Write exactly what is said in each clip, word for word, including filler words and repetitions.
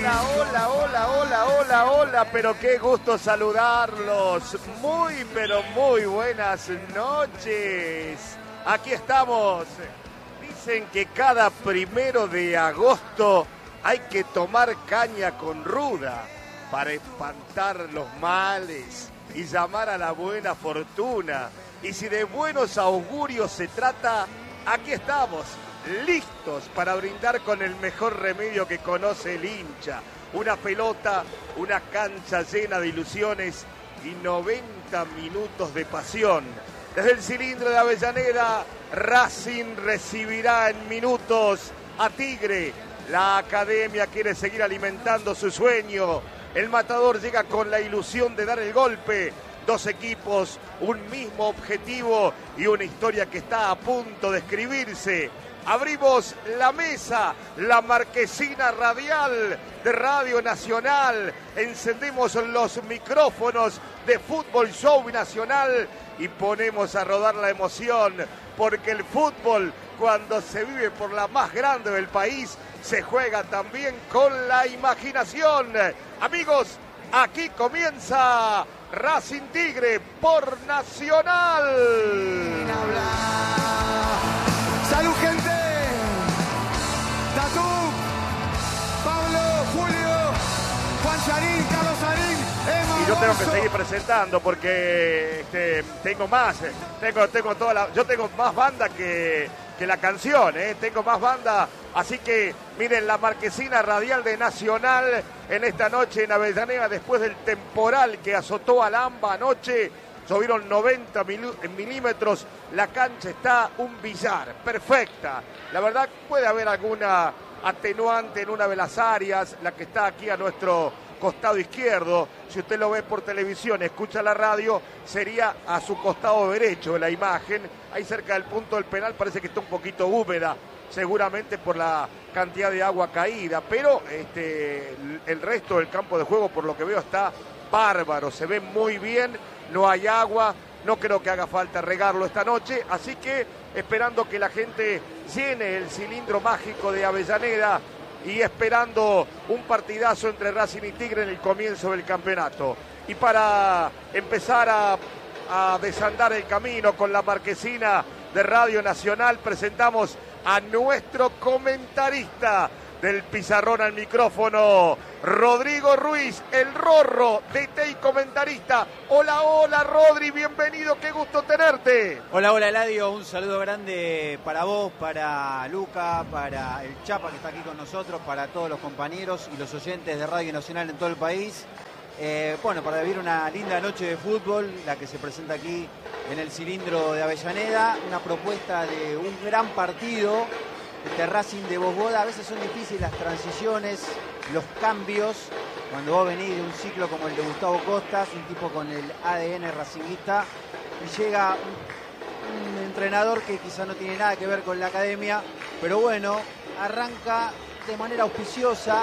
Hola, hola, hola, hola, hola, hola, pero qué gusto saludarlos. Muy, pero muy buenas noches. Aquí estamos. Dicen que cada primero de agosto hay que tomar caña con ruda para espantar los males y llamar a la buena fortuna. Y si de buenos augurios se trata, aquí estamos, listos para brindar con el mejor remedio que conoce el hincha. Una pelota, una cancha llena de ilusiones y noventa minutos de pasión. Desde el cilindro de Avellaneda, Racing recibirá en minutos a Tigre. La academia quiere seguir alimentando su sueño. El matador llega con la ilusión de dar el golpe. Dos equipos, un mismo objetivo y una historia que está a punto de escribirse. Abrimos la mesa, la marquesina radial de Radio Nacional. Encendemos los micrófonos de Fútbol Show Nacional y ponemos a rodar la emoción. Porque el fútbol, cuando se vive por la más grande del país, se juega también con la imaginación. Amigos, aquí comienza Racing Tigre por Nacional. ¡Salud, gente! Tatú, Pablo, Julio, Juan Charín, Carlos Sarín, Emma. Y yo tengo que seguir presentando porque este, tengo más, tengo, tengo toda la, yo tengo más banda que, que la canción, ¿eh? Tengo más banda, así que miren la marquesina radial de Nacional en esta noche en Avellaneda después del temporal que azotó a Lamba anoche. Llovieron noventa milímetros, la cancha está un billar, perfecta. La verdad puede haber alguna atenuante en una de las áreas, la que está aquí a nuestro costado izquierdo. Si usted lo ve por televisión, escucha la radio, sería a su costado derecho la imagen. Ahí cerca del punto del penal parece que está un poquito húmeda, seguramente por la cantidad de agua caída. Pero este, el resto del campo de juego, por lo que veo, está bárbaro, se ve muy bien. No hay agua, no creo que haga falta regarlo esta noche, así que esperando que la gente llene el cilindro mágico de Avellaneda y esperando un partidazo entre Racing y Tigre en el comienzo del campeonato. Y para empezar a, a desandar el camino con la marquesina de Radio Nacional, presentamos a nuestro comentarista del pizarrón al micrófono, Rodrigo Ruiz, el Rorro, D T y comentarista. Hola, hola, Rodri, bienvenido, qué gusto tenerte. Hola, hola, Eladio, un saludo grande para vos, para Luca, para el Chapa que está aquí con nosotros, para todos los compañeros y los oyentes de Radio Nacional en todo el país. Eh, bueno, para vivir una linda noche de fútbol, la que se presenta aquí en el cilindro de Avellaneda, una propuesta de un gran partido. Este Racing de Bosboda, a veces son difíciles las transiciones, los cambios, cuando vos venís de un ciclo como el de Gustavo Costas, un tipo con el A D N racinguista, y llega un, un entrenador que quizá no tiene nada que ver con la academia, pero bueno, arranca de manera auspiciosa.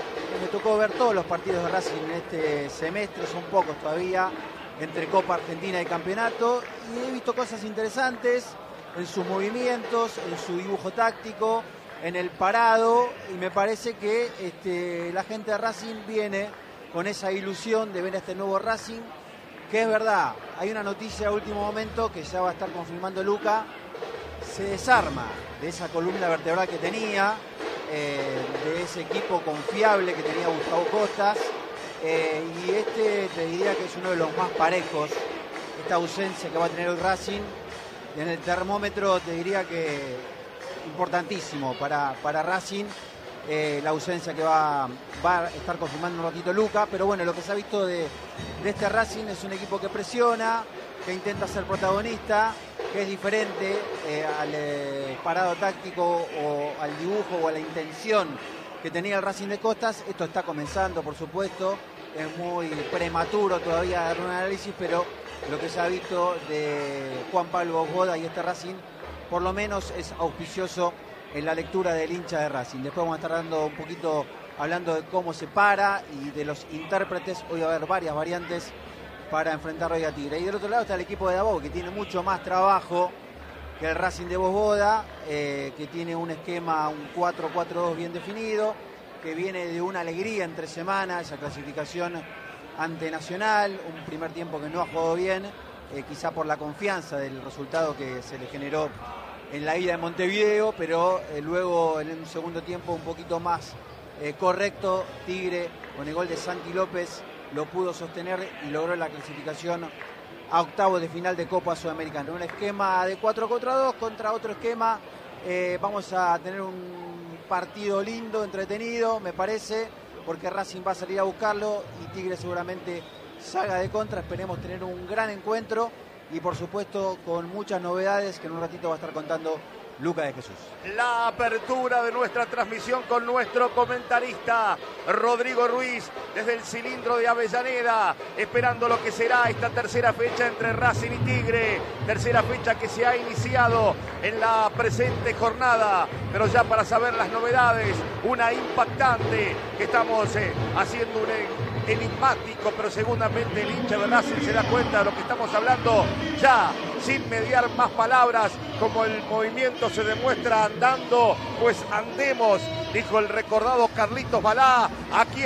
Me tocó ver todos los partidos de Racing en este semestre, son pocos todavía, entre Copa Argentina y Campeonato, y he visto cosas interesantes en sus movimientos, en su dibujo táctico, en el parado, y me parece que este, la gente de Racing viene con esa ilusión de ver a este nuevo Racing, que es verdad, hay una noticia a último momento que ya va a estar confirmando Luca, se desarma de esa columna vertebral que tenía, eh, de ese equipo confiable que tenía Gustavo Costas, eh, y este te diría que es uno de los más parejos, esta ausencia que va a tener el Racing. En el termómetro te diría que importantísimo para, para Racing, eh, la ausencia que va, va a estar confirmando un ratito Luca, pero bueno, lo que se ha visto de, de este Racing es un equipo que presiona, que intenta ser protagonista, que es diferente eh, al eh, parado táctico o al dibujo o a la intención que tenía el Racing de Costas. Esto está comenzando, por supuesto, es muy prematuro todavía dar un análisis, pero lo que se ha visto de Juan Pablo Bosboda y este Racing, por lo menos es auspicioso en la lectura del hincha de Racing. Después vamos a estar dando un poquito, hablando de cómo se para y de los intérpretes. Hoy va a haber varias variantes para enfrentar hoy a Tigre. Y del otro lado está el equipo de Davao, que tiene mucho más trabajo que el Racing de Bosboda, eh, que tiene un esquema, un cuatro cuatro dos bien definido, que viene de una alegría entre semanas, esa clasificación ante Nacional, un primer tiempo que no ha jugado bien, eh, quizá por la confianza del resultado que se le generó en la ida de Montevideo, pero eh, luego en un segundo tiempo un poquito más eh, correcto, Tigre con el gol de Santi López lo pudo sostener y logró la clasificación a octavos de final de Copa Sudamericana. Un esquema de cuatro contra dos contra otro esquema. Eh, vamos a tener un partido lindo, entretenido, me parece, porque Racing va a salir a buscarlo y Tigre seguramente salga de contra. Esperemos tener un gran encuentro y por supuesto con muchas novedades que en un ratito va a estar contando Luca de Jesús. La apertura de nuestra transmisión con nuestro comentarista Rodrigo Ruiz desde el cilindro de Avellaneda, esperando lo que será esta tercera fecha entre Racing y Tigre, tercera fecha que se ha iniciado en la presente jornada, pero ya para saber las novedades, una impactante que estamos eh, haciendo un enigmático, pero seguramente el hincha de Racing se da cuenta de lo que estamos hablando ya, sin mediar más palabras, como el movimiento se demuestra andando, pues andemos, dijo el recordado Carlitos Balá. Aquí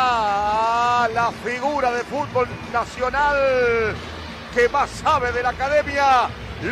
está la figura de fútbol nacional que más sabe de la academia,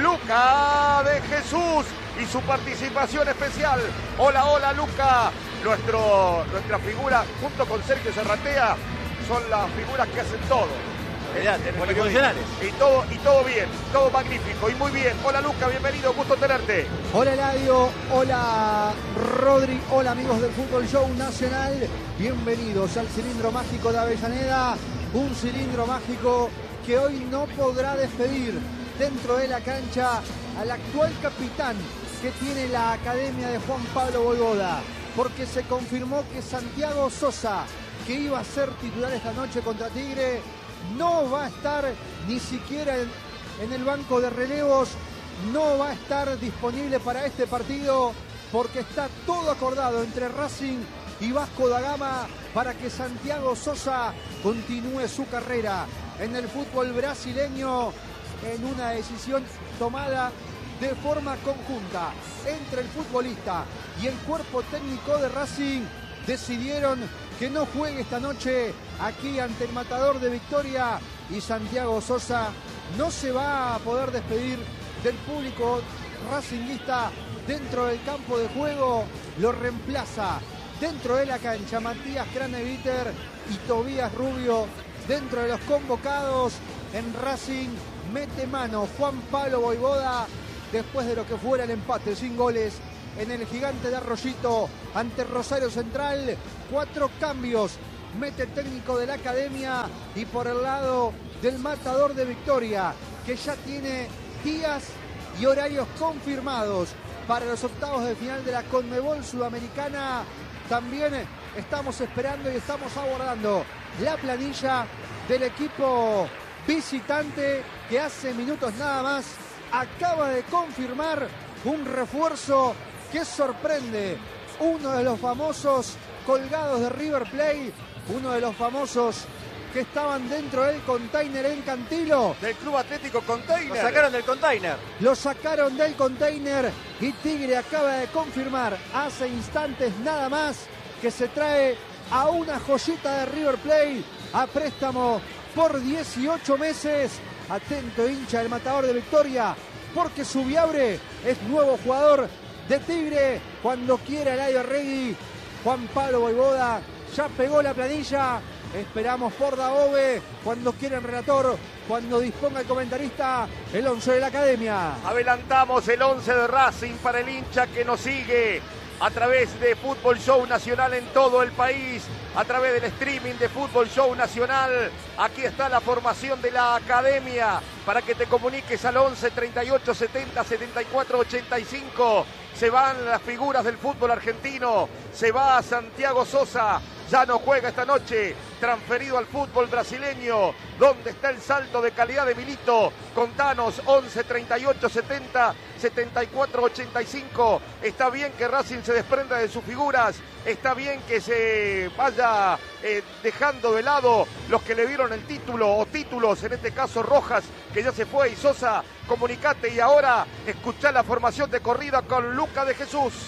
Luca de Jesús, y su participación especial. Hola, hola Luca, Nuestro, nuestra figura junto con Sergio Serratea son las figuras que hacen todo. Polifuncionales. Y todo, y todo bien, todo magnífico y muy bien. Hola Luca, bienvenido, gusto tenerte. Hola Eladio, hola Rodri, hola amigos del Fútbol Show Nacional. Bienvenidos al cilindro mágico de Avellaneda. Un cilindro mágico que hoy no podrá despedir dentro de la cancha al actual capitán que tiene la academia de Juan Pablo Vojvoda. Porque se confirmó que Santiago Sosa, que iba a ser titular esta noche contra Tigre, no va a estar ni siquiera en, en el banco de relevos, no va a estar disponible para este partido porque está todo acordado entre Racing y Vasco da Gama para que Santiago Sosa continúe su carrera en el fútbol brasileño en una decisión tomada de forma conjunta entre el futbolista y el cuerpo técnico de Racing. Decidieron que no juegue esta noche aquí ante el Matador de Victoria y Santiago Sosa no se va a poder despedir del público racinguista dentro del campo de juego. Lo reemplaza dentro de la cancha Matías Craneviter y Tobías Rubio. Dentro de los convocados en Racing mete mano Juan Pablo Vojvoda después de lo que fuera el empate sin goles en el Gigante de Arroyito ante Rosario Central. Cuatro cambios mete el técnico de la academia y por el lado del Matador de Victoria, que ya tiene días y horarios confirmados para los octavos de final de la Conmebol Sudamericana. También estamos esperando y estamos abordando la planilla del equipo visitante que hace minutos nada más acaba de confirmar un refuerzo que sorprende. Uno de los famosos colgados de River Plate, uno de los famosos que estaban dentro del container en Cantilo. Del Club Atlético Container. Lo sacaron del container. Lo sacaron del container y Tigre acaba de confirmar hace instantes nada más que se trae a una joyita de River Plate a préstamo por dieciocho meses. Atento hincha del Matador de Victoria, porque Subiabre es nuevo jugador de Tigre. Cuando quiera Eladio Arregui, Juan Pablo Vojvoda ya pegó la planilla. Esperamos por Daove, cuando quiera el relator, cuando disponga el comentarista, el once de la academia. Adelantamos el once de Racing para el hincha que nos sigue a través de Fútbol Show Nacional en todo el país, a través del streaming de Fútbol Show Nacional. Aquí está la formación de la academia para que te comuniques al once treinta y ocho setenta setenta y cuatro ochenta y cinco. Se van las figuras del fútbol argentino, se va Santiago Sosa, ya no juega esta noche, transferido al fútbol brasileño. ¿Dónde está el salto de calidad de Milito? Contanos, once treinta y ocho setenta setenta y cuatro ochenta y cinco. Está bien que Racing se desprenda de sus figuras, está bien que se vaya eh, dejando de lado los que le dieron el título o títulos, en este caso Rojas, que ya se fue, y Sosa, comunicate y ahora escuchá la formación de corrida con Luca de Jesús.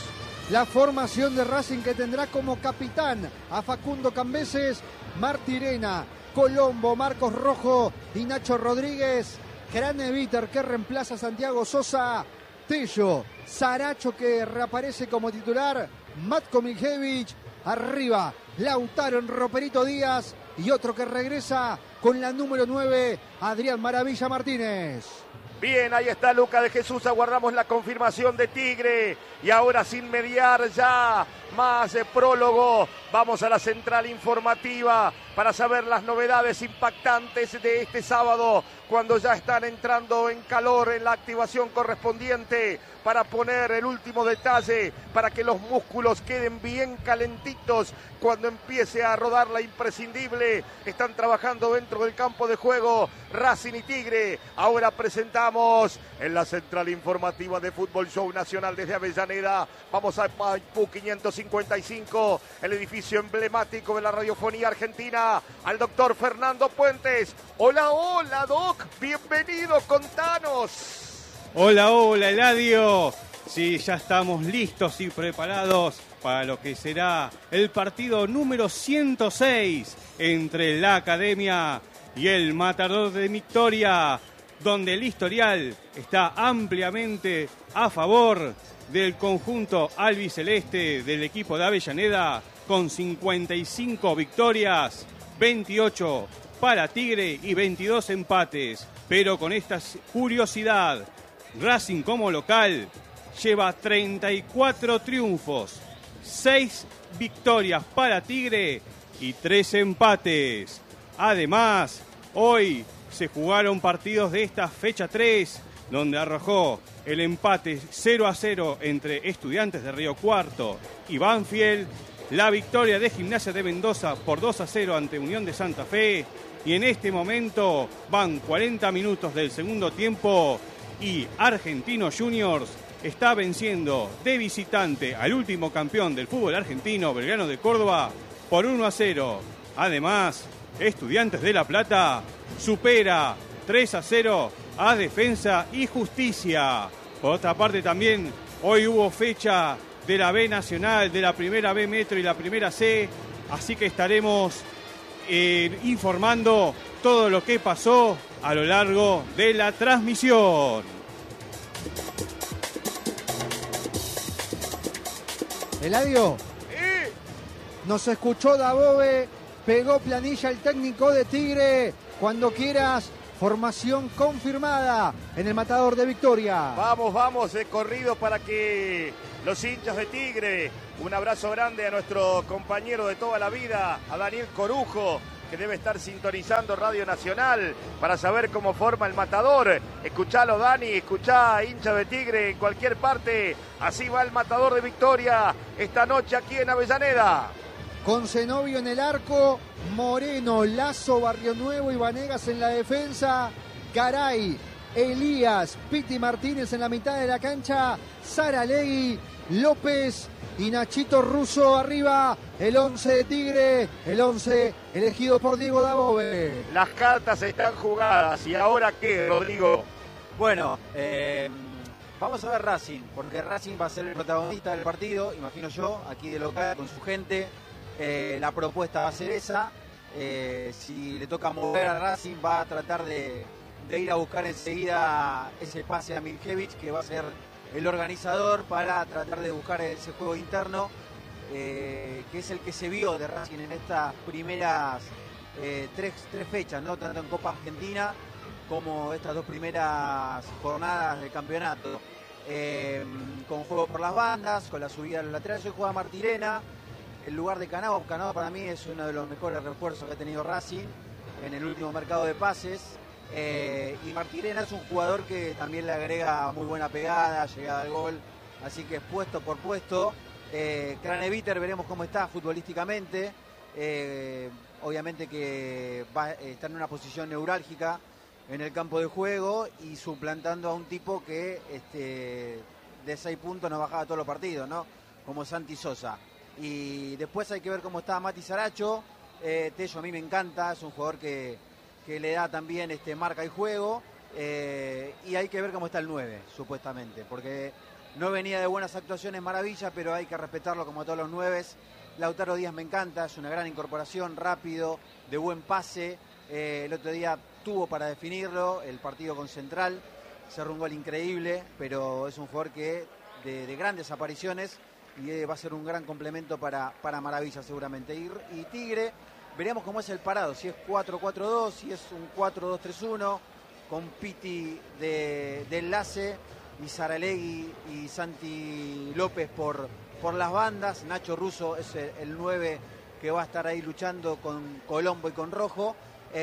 la formación de Racing, que tendrá como capitán a Facundo Cambeses, Martirena, Colombo, Marcos Rojo y Nacho Rodríguez, Craneviter, que reemplaza a Santiago Sosa, Tello, Saracho, que reaparece como titular, Matko Miljevic, arriba Lautaro en Roperito Díaz y otro que regresa con la número nueve, Adrián Maravilla Martínez. Bien, ahí está Luca de Jesús, aguardamos la confirmación de Tigre y ahora sin mediar ya más eh, prólogo, vamos a la central informativa para saber las novedades impactantes de este sábado, cuando ya están entrando en calor en la activación correspondiente para poner el último detalle, para que los músculos queden bien calentitos cuando empiece a rodar la imprescindible. Están trabajando dentro del campo de juego Racing y Tigre. Ahora presentamos en la central informativa de Fútbol Show Nacional desde Avellaneda. Vamos a Maipú quinientos cincuenta y cinco, el edificio emblemático de la radiofonía argentina, al doctor Fernando Puentes. Hola, hola, Doc, bienvenido, contanos. Hola, hola, Eladio. Sí, ya estamos listos y preparados para lo que será el partido número ciento seis entre la Academia y el Matador de Victoria, donde el historial está ampliamente a favor del conjunto albiceleste del equipo de Avellaneda, con cincuenta y cinco victorias, veintiocho para Tigre y veintidós empates. Pero con esta curiosidad, Racing como local lleva treinta y cuatro triunfos, seis victorias para Tigre y tres empates. Además, hoy se jugaron partidos de esta fecha tres, donde arrojó el empate cero a cero entre Estudiantes de Río Cuarto y Banfield, la victoria de Gimnasia de Mendoza por dos a cero ante Unión de Santa Fe, y en este momento van cuarenta minutos del segundo tiempo y Argentinos Juniors está venciendo de visitante al último campeón del fútbol argentino, Belgrano de Córdoba, por uno a cero. Además, Estudiantes de La Plata supera tres a cero a Defensa y Justicia. Por otra parte, también hoy hubo fecha de la B Nacional, de la primera B Metro y la primera C, así que estaremos eh, informando todo lo que pasó a lo largo de la transmisión. Eladio, ¿Eh? nos escuchó Dabove, pegó planilla el técnico de Tigre. Cuando quieras, formación confirmada en el Matador de Victoria. Vamos, vamos, de corrido para que los hinchas de Tigre, un abrazo grande a nuestro compañero de toda la vida, a Daniel Corujo, que debe estar sintonizando Radio Nacional para saber cómo forma el Matador. Escuchalo, Dani, escuchá, hincha de Tigre en cualquier parte. Así va el Matador de Victoria esta noche aquí en Avellaneda. Con Zenobio en el arco, Moreno, Lazo, Barrio Nuevo y Vanegas en la defensa, Garay, Elías, Piti Martínez en la mitad de la cancha, Saralegui, López y Nachito Russo arriba. El once de Tigre, el once elegido por Diego Dabove. Las cartas están jugadas. ¿Y ahora qué, Rodrigo? Bueno, eh, vamos a ver Racing, porque Racing va a ser el protagonista del partido, imagino yo, aquí de local con su gente. Eh, la propuesta va a ser esa. Eh, si le toca mover a Racing, va a tratar de, de ir a buscar enseguida ese pase a Miljevic, que va a ser el organizador, para tratar de buscar ese juego interno, eh, que es el que se vio de Racing en estas primeras eh, tres, tres fechas, ¿no? Tanto en Copa Argentina como estas dos primeras jornadas del campeonato. Eh, con juego por las bandas, con la subida a los laterales. Hoy juega Martirena en lugar de Canavo. Canavo para mí es uno de los mejores refuerzos que ha tenido Racing en el último mercado de pases. Eh, y Martirena es un jugador que también le agrega muy buena pegada, llegada al gol, así que puesto por puesto. eh, Craneviter veremos cómo está futbolísticamente. eh, obviamente que va a estar en una posición neurálgica en el campo de juego y suplantando a un tipo que este, de seis puntos nos bajaba todos los partidos, ¿no? Como Santi Sosa. Y después hay que ver cómo está Mati Saracho. eh, Tello a mí me encanta, es un jugador que que le da también este, marca y juego, eh, y hay que ver cómo está el nueve, supuestamente, porque no venía de buenas actuaciones Maravilla, pero hay que respetarlo como a todos los nueves. Lautaro Díaz me encanta, es una gran incorporación, rápido, de buen pase. Eh, el otro día tuvo para definirlo el partido con Central, cerró un gol increíble, pero es un jugador que de, de grandes apariciones y eh, va a ser un gran complemento para, para Maravilla seguramente. Y, y Tigre, veremos cómo es el parado, si es cuatro cuatro dos, si es un cuatro dos tres uno, con Piti de, de enlace y Saralegui y Santi López por, por las bandas. Nacho Russo es el, el nueve que va a estar ahí luchando con Colombo y con Rojo.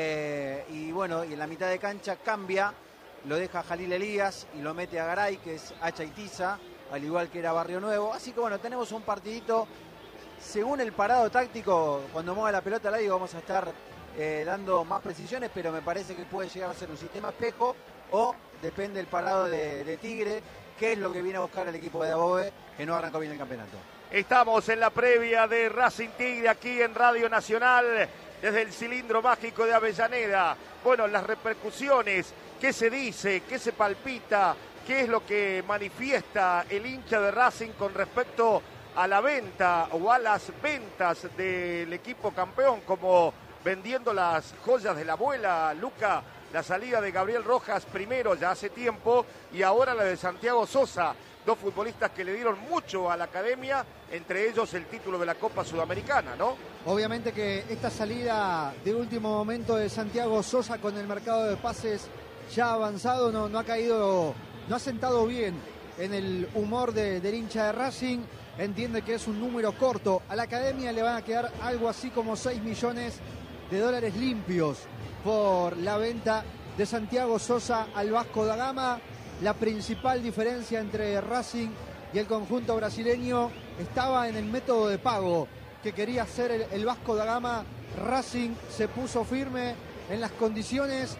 Eh, y bueno, y en la mitad de cancha cambia, lo deja Jalil Elías y lo mete a Garay, que es Hacha y Tiza, al igual que era Barrio Nuevo. Así que bueno, tenemos un partidito. Según el parado táctico, cuando mueva la pelota al aire vamos a estar eh, dando más precisiones, pero me parece que puede llegar a ser un sistema espejo o depende del parado de, de Tigre, que es lo que viene a buscar el equipo de Dabove, que no arrancó bien el campeonato. Estamos en la previa de Racing Tigre aquí en Radio Nacional, desde el cilindro mágico de Avellaneda. Bueno, las repercusiones, qué se dice, qué se palpita, qué es lo que manifiesta el hincha de Racing con respecto a la venta o a las ventas del equipo campeón, como vendiendo las joyas de la abuela, Luca, la salida de Gabriel Rojas primero ya hace tiempo y ahora la de Santiago Sosa, dos futbolistas que le dieron mucho a la academia, entre ellos el título de la Copa Sudamericana, ¿no? Obviamente que esta salida de último momento de Santiago Sosa con el mercado de pases ya avanzado no, no ha caído, no ha sentado bien en el humor de, del hincha de Racing. Entiende que es un número corto. A la academia le van a quedar algo así como seis millones de dólares limpios por la venta de Santiago Sosa al Vasco da Gama. La principal diferencia entre Racing y el conjunto brasileño estaba en el método de pago que quería hacer el, el Vasco da Gama. Racing se puso firme en las condiciones.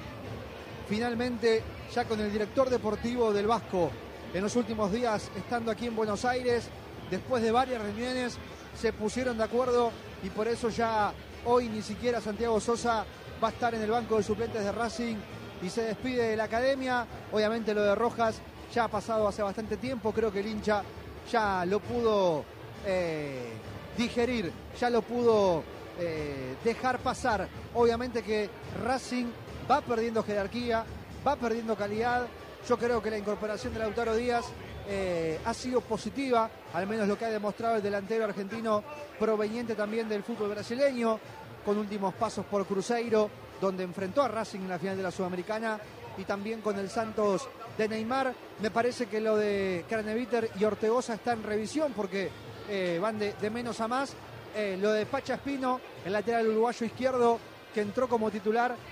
Finalmente, ya con el director deportivo del Vasco, en los últimos días estando aquí en Buenos Aires, después de varias reuniones, se pusieron de acuerdo y por eso ya hoy ni siquiera Santiago Sosa va a estar en el banco de suplentes de Racing y se despide de la academia. Obviamente lo de Rojas ya ha pasado hace bastante tiempo, creo que el hincha ya lo pudo eh, digerir, ya lo pudo eh, dejar pasar. Obviamente que Racing va perdiendo jerarquía, va perdiendo calidad. Yo creo que la incorporación de Lautaro Díaz eh, ha sido positiva, al menos lo que ha demostrado el delantero argentino proveniente también del fútbol brasileño, con últimos pasos por Cruzeiro, donde enfrentó a Racing en la final de la Sudamericana, y también con el Santos de Neymar. Me parece que lo de Craneviter y Ortegoza está en revisión porque eh, van de, de menos a más. Eh, lo de Pacha Espino, el lateral uruguayo izquierdo, que entró como titular